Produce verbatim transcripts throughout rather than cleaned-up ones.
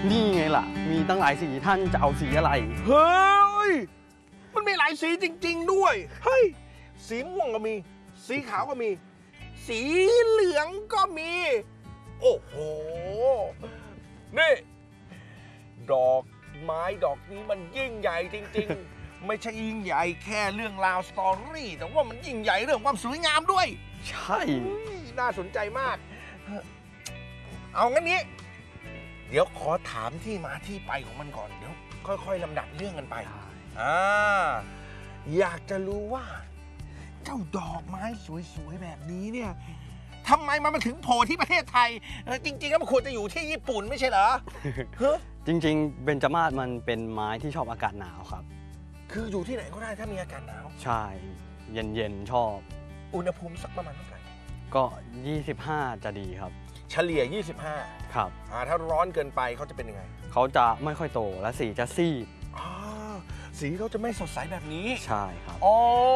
นี่ไงล่ะมีตั้งหลายสีท่านจะเอาสีอะไรเฮ้ยมันมีหลายสีจริงๆด้วยเฮ้ยสีม่วงก็มีสีขาวก็มีสีเหลืองก็มีโอ้โหนี่ดอกไม้ดอกนี้มันยิ่งใหญ่จริงๆ ไม่ใช่ยิ่งใหญ่แค่เรื่องราวสตอรี่แต่ว่ามันยิ่งใหญ่เรื่องความสวยงามด้วยใช่น่าสนใจมากเอางั้นนี้เดี๋ยวขอถามที่มาที่ไปของมันก่อนเดี๋ยวค่อยๆลำดับเรื่องกันไปอ่าอยากจะรู้ว่าเจ้าดอกไม้สวยๆแบบนี้เนี่ยทำไมมันมาถึงโผล่ที่ประเทศไทยจริงๆแล้วมันควรจะอยู่ที่ญี่ปุ่นไม่ใช่เหรอจริงๆเบญจมาศมันเป็นไม้ที่ชอบอากาศหนาวครับคืออยู่ที่ไหนก็ได้ถ้ามีอากาศหนาวใช่เย็นๆชอบอุณหภูมิสักประมาณเท่าไหร่ก็ยี่สิบห้าจะดีครับเฉลี่ยยี่สิบห้าครับอ่าถ้าร้อนเกินไปเขาจะเป็นยังไงเขาจะไม่ค่อยโตและสีจะซีดอ๋อสีเขาจะไม่สดใสแบบนี้ใช่ครับอ๋อ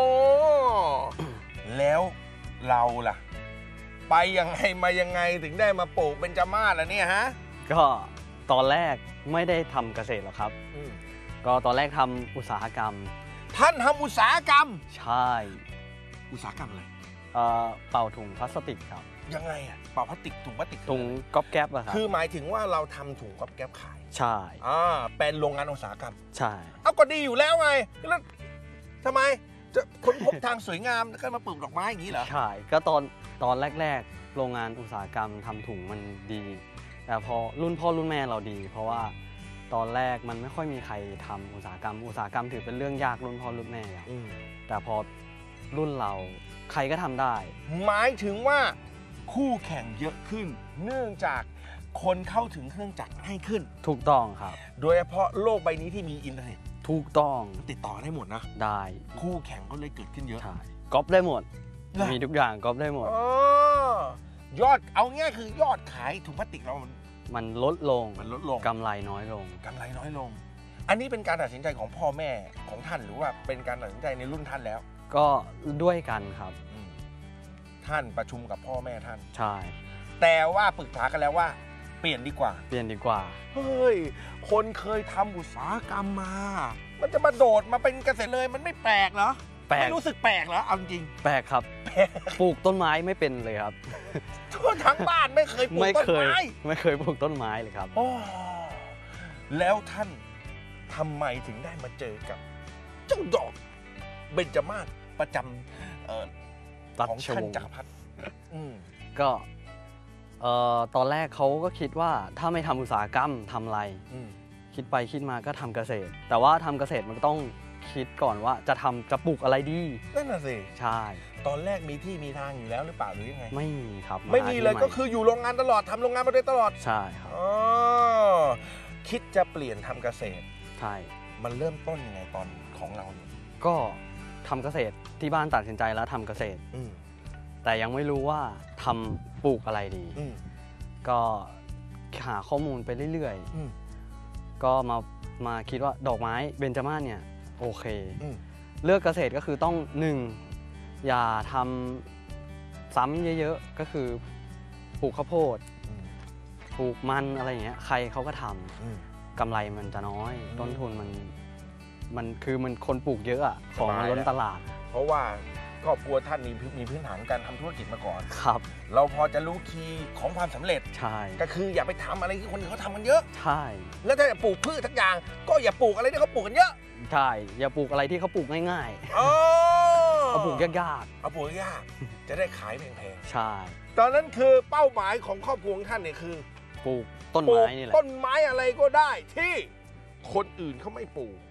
แล้วเราล่ะไปยังไงมายังไงถึงได้มาปลูกเบญจมาศล่ะเนี่ยฮะก็ตอนแรกไม่ได้ทำเกษตรหรอกครับก็ตอนแรกทำอุตสาหกรรมท่านทำอุตสาหกรรมใช่อุตสาหกรรมอะไรเอ่อเป่าถุงพลาสติกครับยังไงอ่ะเป่าพลาสติกถุงพลาสติกถุงก๊อบแก๊บอะครับคือหมายถึงว่าเราทำถุงก๊อบแก๊บขายใช่อ่าเป็นโรงงานอุตสาหกรรมใช่เอาก็ดีอยู่แล้วไงแล้วทำไมจะค้นพบทางสวยงามแล้วก็มาปลูกดอกไม้อย่างนี้เหรอใช่ก็ตอนตอนแรกๆโรงงานอุตสาหกรรมทำถุงมันดีแต่พอรุ่นพ่อรุ่นแม่เราดี เพราะว่าตอนแรกมันไม่ค่อยมีใครทำอุตสาหกรรมอุตสาหกรรมถือเป็นเรื่องยากรุ่นพ่อรุ่นแม่แล้วแต่พอรุ่นเราใครก็ทำได้หมายถึงว่าคู่แข่งเยอะขึ้นเนื่องจากคนเข้าถึงเครื่องจักรให้ขึ้นถูกต้องครับโดยเฉพาะโลกใบนี้ที่มีอินเทอร์เน็ตถูกต้องติดต่อได้หมดนะได้คู่แข่งก็เลยเกิดขึ้นเยอะใช่ก๊อปได้หมดมีทุกอย่างก๊อปได้หมดยอดเอาง่ายคือยอดขายถุงพลาสติกเรามันมันลดลงมันลดลงกำไรน้อยลงกำไรน้อยลงอันนี้เป็นการตัดสินใจของพ่อแม่ของท่านหรือว่าเป็นการตัดสินใจในรุ่นท่านแล้วก็ด้วยกันครับท่านประชุมกับพ่อแม่ท่านใช่แต่ว่าปรึกษากันแล้วว่าเปลี่ยนดีกว่าเปลี่ยนดีกว่าเฮ้ยคนเคยทำอุตสาหกรรมมามันจะมาโดดมาเป็นเกษตรเลยมันไม่แปลกเหรอไม่รู้สึกแปลกเหรอเอาจริงแปลกครับปลูกต้นไม้ไม่เป็นเลยครับทั่วทั้งบ้านไม่เคยปลูกต้นไม้ไม่เคยปลูกต้นไม้เลยครับแล้วท่านทำไมถึงได้มาเจอกับเจ้าดอกเบญจมาศประจำของท่านจักรพรรดิก็ตอนแรกเขาก็คิดว่าถ้าไม่ทำอุตสาหกรรมทำอะไรคิดไปคิดมาก็ทำเกษตรแต่ว่าทำเกษตรมันต้องคิดก่อนว่าจะทำจะปลูกอะไรดีนั่นน่ะสิใช่ตอนแรกมีที่มีทางอยู่แล้วหรือเปล่าหรือยังไงไม่มีครับไม่มีเลยก็คืออยู่โรงงานตลอดทำโรงงานมาโดยตลอดใช่ครับอ๋อคิดจะเปลี่ยนทำเกษตรใช่มันเริ่มต้นยังไงตอนของเราเนี่ยก็ทำเกษตรที่บ้านตัดสินใจแล้วทำเกษตรแต่ยังไม่รู้ว่าทำปลูกอะไรดีก็หาข้อมูลไปเรื่อยๆก็มามาคิดว่าดอกไม้เบญจมาศเนี่ยโอเคเลือกเกษตรก็คือต้องหนึ่งอย่าทำซ้ำเยอะๆก็คือปลูกข้าวโพดปลูกมันอะไรอย่างเงี้ยใครเขาก็ทำกำไรมันจะน้อยต้นทุนมันมันคือมันคนปลูกเยอะอะของมันล้นตลาดเพราะว่าครอบครัวท่านมีมีพื้นฐานการทำธุรกิจมาก่อนครับเราพอจะรู้คีย์ของความสำเร็จใช่ก็คืออย่าไปทำอะไรที่คนอื่นเขาทำกันเยอะใช่แล้วถ้าจะปลูกพืชทั้งอย่างก็อย่าปลูกอะไรที่เขาปลูกกันเยอะใช่อย่าปลูกอะไรที่เขาปลูกง่ายๆเอาปลูกยากๆเอาปลูกยากจะได้ขายแพงๆใช่ตอนนั้นคือเป้าหมายของครอบครัวท่านเนี่ยคือปลูกต้นไม้นี่แหละต้นไม้อะไรก็ได้ที่คนอื่นเขาไม่ปลูก